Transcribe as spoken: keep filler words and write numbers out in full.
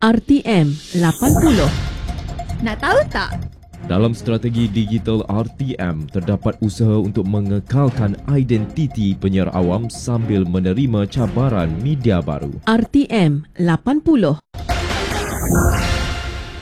R T M lapan puluh. Nak tahu tak? Dalam strategi digital R T M, terdapat usaha untuk mengekalkan identiti penyiar awam sambil menerima cabaran media baru. R T M lapan puluh.